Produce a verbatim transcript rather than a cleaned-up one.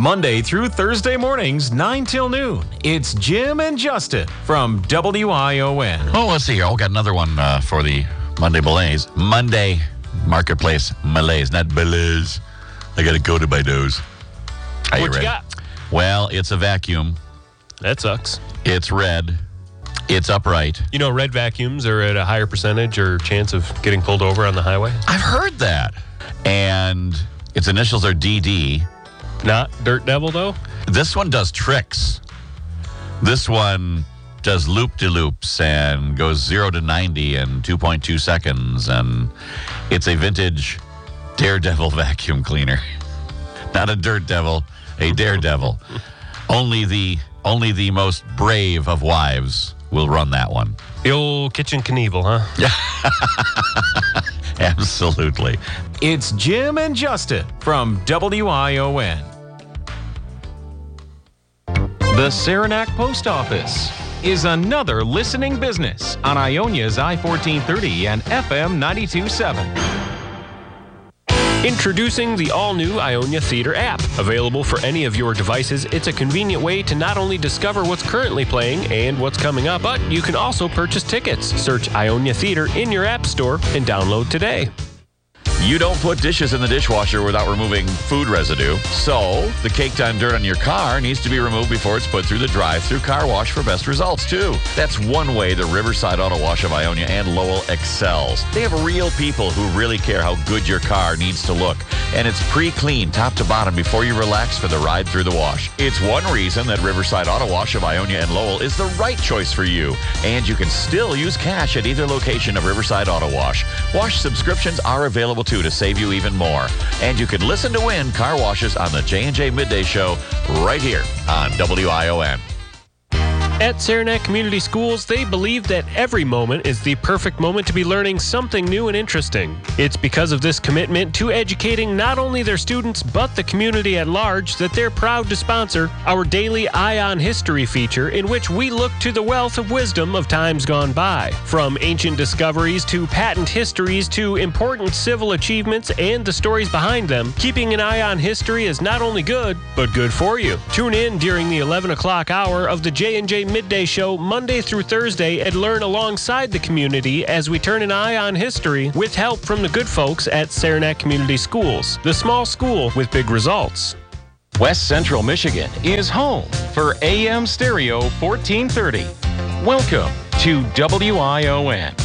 Monday through Thursday mornings, nine till noon. It's Jim and Justin from W I O N. Oh, let's see here. Oh, got another one uh, for the Monday malaise. Monday marketplace malaise, not malaise. I got to go to my nose. Are What you you ready? got? Well, it's a vacuum. That sucks. It's red. It's upright. You know, red vacuums are at a higher percentage or chance of getting pulled over on the highway. I've heard that. And its initials are D D. Not Dirt Devil, though? This one does tricks. This one does loop-de-loops and goes zero to ninety in two point two seconds. And it's a vintage Daredevil vacuum cleaner. Not a Dirt Devil, a Daredevil. Only the only the most brave of wives will run that one. The old Kitchen Knievel, huh? Absolutely. It's Jim and Justin from W I O N. The Saranac Post Office is another listening business on Ionia's I fourteen thirty and F M ninety-two point seven. Introducing the all-new Ionia Theater app. Available for any of your devices, it's a convenient way to not only discover what's currently playing and what's coming up, but you can also purchase tickets. Search Ionia Theater in your app store and download today. You don't put dishes in the dishwasher without removing food residue. So, the caked-on dirt on your car needs to be removed before it's put through the drive-through car wash for best results, too. That's one way the Riverside Auto Wash of Ionia and Lowell excels. They have real people who really care how good your car needs to look. And it's pre-cleaned top to bottom before you relax for the ride through the wash. It's one reason that Riverside Auto Wash of Ionia and Lowell is the right choice for you. And you can still use cash at either location of Riverside Auto Wash. Wash subscriptions are available, too, to save you even more. And you can listen to win car washes on the J and J Midday Show right here on W I O N. At Saranac Community Schools, they believe that every moment is the perfect moment to be learning something new and interesting. It's because of this commitment to educating not only their students, but the community at large that they're proud to sponsor our daily Eye on History feature, in which we look to the wealth of wisdom of times gone by. From ancient discoveries to patent histories to important civil achievements and the stories behind them, keeping an eye on history is not only good, but good for you. Tune in during the eleven o'clock hour of the J and J Midday Show Monday through Thursday and learn alongside the community as we turn an eye on history with help from the good folks at Saranac Community Schools, the small school with big results. West Central Michigan is home for A M Stereo fourteen thirty. Welcome to W I O N.